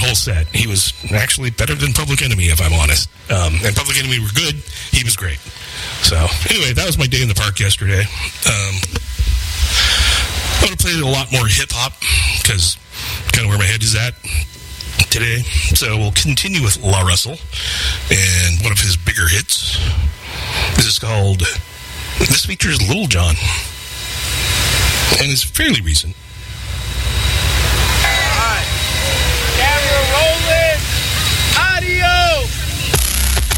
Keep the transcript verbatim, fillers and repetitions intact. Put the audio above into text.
whole set. He was actually better than Public Enemy, if I'm honest. Um, and Public Enemy were good. He was great. So, anyway, that was my day in the park yesterday. Um, I'm going to play a lot more hip-hop, because kind of where my head is at today. So, we'll continue with La Russell and one of his bigger hits. This is called... This features Lil Jon. And it's fairly recent.